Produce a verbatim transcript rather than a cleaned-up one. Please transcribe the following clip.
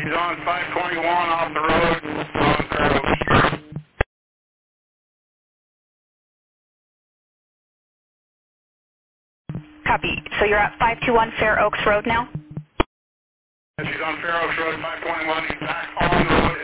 She's on five twenty-one off the road on Fair Oaks. Copy. So you're at five two one Fair Oaks Road now? She's on Fair Oaks Road, five twenty-one. She's back on the road